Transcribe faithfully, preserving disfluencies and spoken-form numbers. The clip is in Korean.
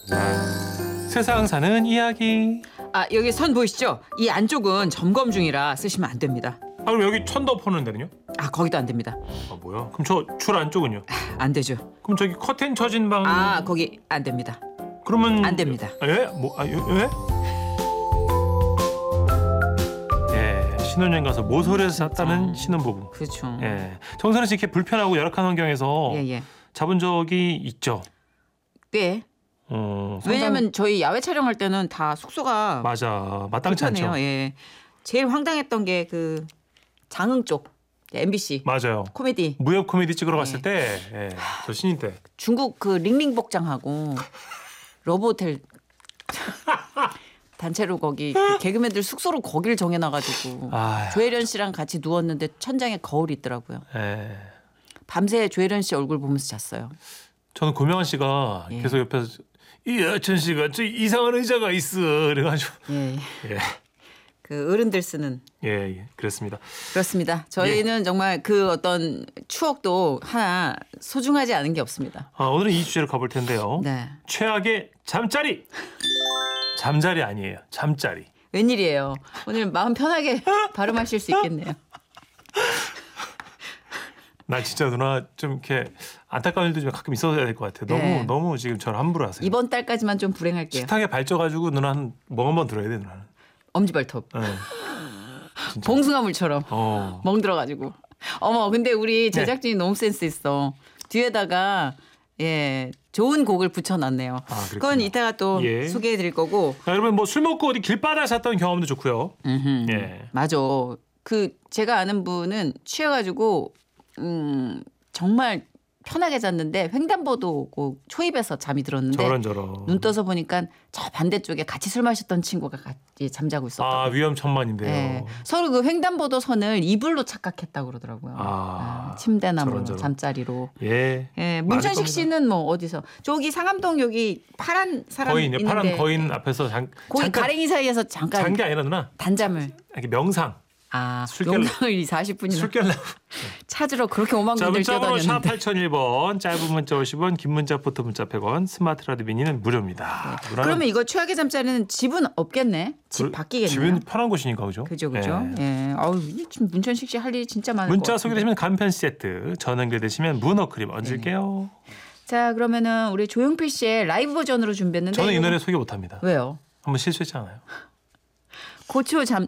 세상 사는 이야기. 아, 여기 선 보이시죠? 이 안쪽은 점검 중이라 쓰시면 안 됩니다. 아, 그럼 여기 천더 퍼는 데는요? 아, 거기도 안 됩니다. 아, 뭐야? 그럼 저 줄 안쪽은요? 안 되죠. 그럼 저기 커튼 쳐진 방. 아, 거기 안 됩니다. 그러면 안 됩니다. 예? 뭐? 아, 예? 예, 신혼여행 가서 모서리에서 샀다는 신혼부부. 그렇죠. 예, 정선우 씨 이렇게 불편하고 열악한 환경에서 예, 예. 잡은 적이 있죠. 꽤. 어, 상당- 왜냐면 저희 야외 촬영할 때는 다 숙소가 맞아, 마땅치 않죠. 불편해요. 예. 제일 황당했던 게 그 장흥 쪽 엠비씨 맞아요. 코미디 무협 코미디 찍으러 갔을 예. 때, 예, 저 신인 때. 중국 그 링링 복장하고 러브호텔 단체로 거기 그 개그맨들 숙소로 거기를 정해놔가지고 아, 조혜련 씨랑 같이 누웠는데 천장에 거울이 있더라고요. 예. 밤새 조혜련 씨 얼굴 보면서 잤어요. 저는 고명환 씨가 예. 계속 옆에서 이 여천 씨가 저 이상한 의자가 있어 그래가지고 예. 예, 그 어른들 쓰는 예, 예, 그렇습니다. 그렇습니다. 저희는 정말 그 어떤 추억도 하나 소중하지 않은 게 없습니다. 아, 오늘은 이 주제로 가볼 텐데요. 네. 최악의 잠자리. 잠자리 아니에요. 잠자리. 웬일이에요. 오늘 마음 편하게 발음하실 수 있겠네요. 나 진짜 누나 좀 이렇게 안타까운 일도 좀 가끔 있어야 될 것 같아요. 너무 네. 너무 지금 저를 함부로 하세요. 이번 달까지만 좀 불행할게요. 식탁에 발쪄가지고 누나는 멍 한번 들어야 돼 누나는. 엄지발톱. 네. 봉숭아물처럼 어. 멍 들어가지고. 어머, 근데 우리 제작진이 너무 센스 있어. 뒤에다가 예 좋은 곡을 붙여놨네요. 아, 그랬구나. 그건 이따가 또 예. 소개해드릴 거고. 자, 여러분 뭐 술 먹고 어디 길바닥에 잤던 경험도 좋고요. 음흠. 예. 맞아. 그 제가 아는 분은 취해가지고 음 정말 편하게 잤는데 횡단보도 오고 초입에서 잠이 들었는데 저런 저런. 눈 떠서 보니까 저 반대쪽에 같이 술 마셨던 친구가 같이 잠자고 있었다. 아, 위험천만인데요. 네. 서로 그 횡단보도 선을 이불로 착각했다고 그러더라고요. 아, 아, 침대나 뭐 저런, 저런. 잠자리로. 예. 예, 맞을 문천식 겁니다. 씨는 뭐 어디서 저기 상암동 여기 파란 사람 거인, 있는데 파란 거인 앞에서 잠, 거기 잠깐 가랭이 사이에서 잠깐 잔 게 아니라 누나 단잠을 이렇게 명상 아 술 깰- 영상을 사십 분이나 술 깰라고. 찾으러 그렇게 오만 자, 군데를 문자번호 샵 뛰어다녔는데 팔공공일 번, 짧은 문자 오십 원, 긴 문자 포토 문자 백 원, 스마트 라디오 미니는 무료입니다. 누나는 그러면 이거 최악의 잠자리는 집은 없겠네. 집 그- 바뀌겠네요. 집은 편한 곳이니까 그죠? 그죠 그죠. 예. 예. 아우 지금 문천식 씨 할 일이 진짜 많을 것 문자 같아요. 소개되시면 간편 세트, 전화 연결되시면 문어 크림 얹을게요. 자 그러면은 우리 조용필 씨의 라이브 버전으로 준비했는데 저는 이 이거- 노래 소개 못합니다. 왜요? 한번 실수했잖아요. 고추 잠